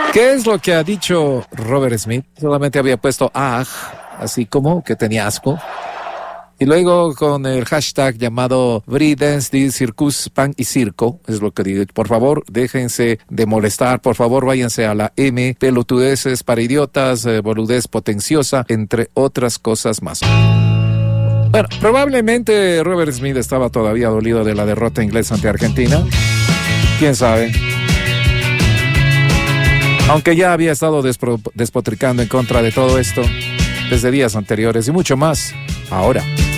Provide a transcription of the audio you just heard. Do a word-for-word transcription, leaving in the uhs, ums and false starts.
¿Qué es lo que ha dicho Robert Smith? Solamente había puesto ah, así como que tenía asco. Y luego con el hashtag llamado Breedance de Circus, Pan y Circo, es lo que digo. Por favor, déjense de molestar. Por favor, váyanse a la M, pelotudeces para idiotas, eh, boludez potenciosa, entre otras cosas más. Bueno, probablemente Robert Smith estaba todavía dolido de la derrota inglesa ante Argentina. ¿Quién sabe? Aunque ya había estado despro- despotricando en contra de todo esto desde días anteriores y mucho más ahora.